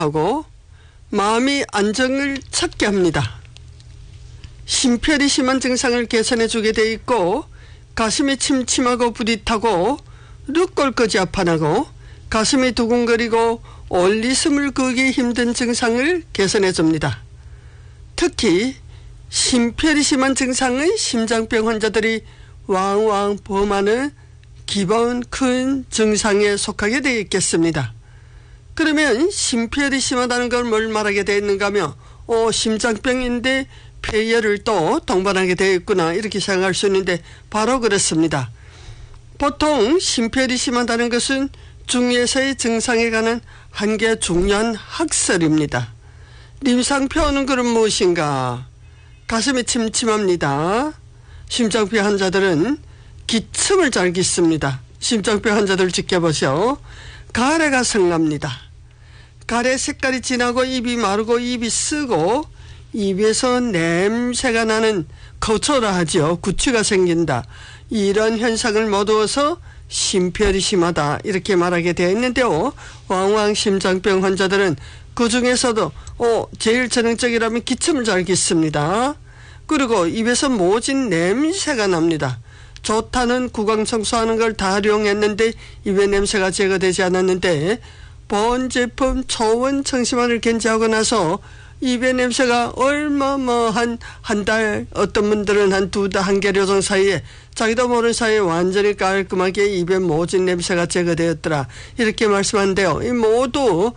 하고 마음이 안정을 찾게 합니다. 심혈이 심한 증상을 개선해 주게 돼 있고 가슴이 침침하고 부릿하고 룩골까지 아파나고 가슴이 두근거리고 올리 숨을 그기 힘든 증상을 개선해 줍니다. 특히 심혈이 심한 증상의 심장병 환자들이 왕왕 범하는 기본 큰 증상에 속하게 되어 있겠습니다. 그러면 심혈이 심하다는 걸 뭘 말하게 되어 있는가 하면 심장병인데 폐혈을 또 동반하게 되어 있구나 이렇게 생각할 수 있는데 바로 그렇습니다. 보통 심혈이 심하다는 것은 중에서의 증상에 관한 한 개 중요한 학설입니다. 임상표현은 그럼 무엇인가? 가슴이 침침합니다. 심장병 환자들은 기침을 잘 깃습니다. 심장병 환자들 지켜보세요. 가래가 성납니다. 가래 색깔이 진하고 입이 마르고 입이 쓰고 입에서 냄새가 나는 거초라 하죠. 구취가 생긴다. 이런 현상을 모두어서 심혈이 심하다 이렇게 말하게 되어 있는데요. 왕왕 심장병 환자들은 그 중에서도 제일 전형적이라면 기침을 잘 깃습니다. 그리고 입에서 모진 냄새가 납니다. 좋다는 구강 청소하는 걸 다 활용했는데 입에 냄새가 제거되지 않았는데 보온 제품 초원 청심환을 견지하고 나서 입의 냄새가 얼마 한 달 어떤 분들은 한 두 달 한 개료 정도 사이에 자기도 모르는 사이에 완전히 깔끔하게 입에 모진 냄새가 제거되었더라 이렇게 말씀하는데요. 이 모두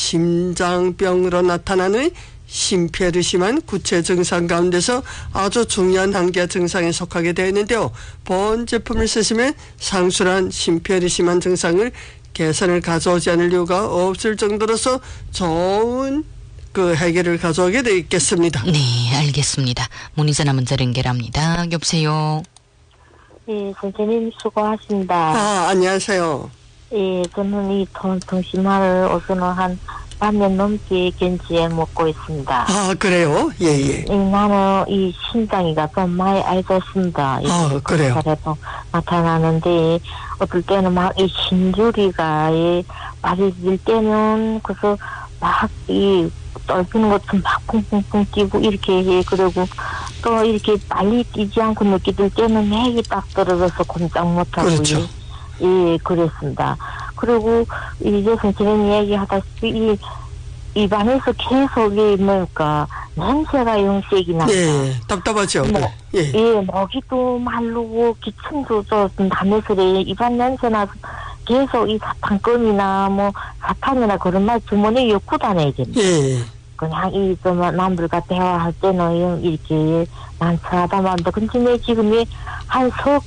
심장병으로 나타나는 심폐를 심한 구체 증상 가운데서 아주 중요한 한 개 증상에 속하게 되어 있는데요. 보온 제품을 쓰시면 상술한 심폐를 심한 증상을 개선을 가져오지 않을 이유가 없을 정도로서 좋은 그 해결을 가져오게 되어 있겠습니다. 네, 알겠습니다. 문의 전화 문자 연결합니다. 여보세요. 예, 선생님 수고하십니다. 안녕하세요. 예, 저는 이 통심환을 우선은 한 반년 넘게 견지해 먹고 있습니다. 그래요? 예. 나는 이 심장이가 좀 많이 안 좋습니다. 그래요? 그래도 나타나는데 어떨 때는 막 이 신주리가 빠질 때는 그래서 막 이 떨리는 것좀 막 쿵쿵쿵 뛰고 이렇게 해. 그리고 또 이렇게 빨리 뛰지 않고 느끼들 때는 맥이 딱 떨어져서 꼼짝 못하고 그렇죠. 예, 그랬습니다. 그리고 이제 선생님이 얘기하다시피 입안에서 계속 뭐랄까 냄새가 영색이 난다. 예, 답답하죠. 목이도 마르고 기침도 좀 나면서 입안 냄새 나서 계속 이 사탕껌이나 사탕이나 그런 말 주머니에 엮고 다녀야 됩니다. 예. 그냥 남들과 대화할 때는 이렇게 난처하다만 근데 지금이 한 석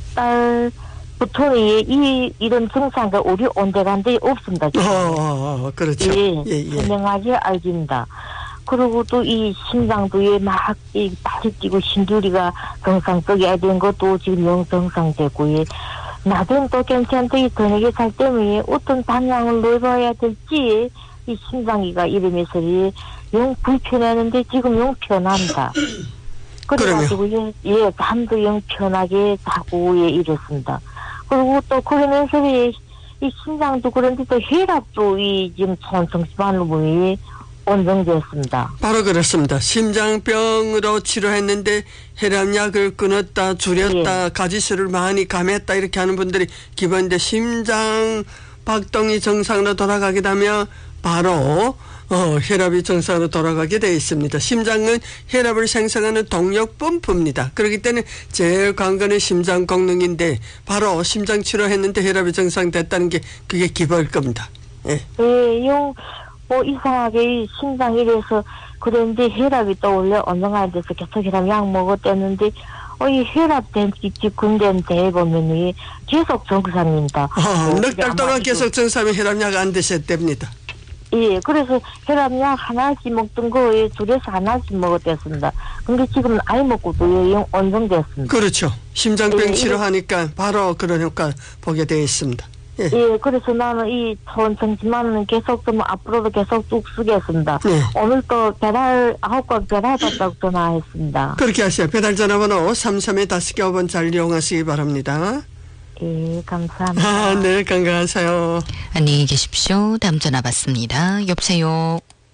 달부터는 이런 증상과 우리 온데간데 없습니다. 그렇죠. 분명하게 알깁니다. 그리고 또 이 심장도 빨리 뛰고 신두리가 정상적이어야 되는 것도 지금 영정상되고 낮은 또 괜찮은데 저녁에 살 때문에 어떤 방향을 넓어야 될지 이 심장이가 이러면서 영 불편했는데 지금 영 편합니다. 그래가지고 잠도 영 편하게 자고 이렇습니다. 그리고 또 그러면서 이 심장도 그런데 또 혈압도 지금 정심환으로 보니 온정되었습니다. 바로 그렇습니다. 심장병으로 치료했는데 혈압약을 끊었다 줄였다 가지수를 많이 감했다 이렇게 하는 분들이 기본인데 심장 박동이 정상으로 돌아가게 되면 바로 혈압이 정상으로 돌아가게 되어 있습니다. 심장은 혈압을 생성하는 동력 펌프입니다. 그렇기 때문에 제일 관건은 심장功能인데 바로 심장 치료했는데 혈압이 정상됐다는 게 그게 기본일 겁니다. 이상하게 심장이 이래서 그런데 혈압이 또 원래 언젠가 돼서 계속 혈압약 먹었댔는데 이 혈압된 직군된 데 보면 계속 정상입니다. 넉 달 동안 계속 정상이면 혈압약 안 드셨답니다. 예, 그래서 혈압약 하나씩 먹던 거에 둘에서 하나씩 먹었댔습니다. 근데 지금 아이 먹고도 온정됐습니다. 그렇죠. 심장병 치료하니까 바로 그런 효과 보게 되어 있습니다. 예, 그래서 나는 이 정심환은 계속 좀 앞으로도 계속 쭉 쓰겠습니다. 오늘 또 9건 배달받다고 전화했습니다. 그렇게 하세요. 배달 전화번호 33-5번 잘 이용하시기 바랍니다. 예, 감사합니다. 네, 건강하세요. 안녕히 계십시오. 다음 전화 받습니다. 여보세요.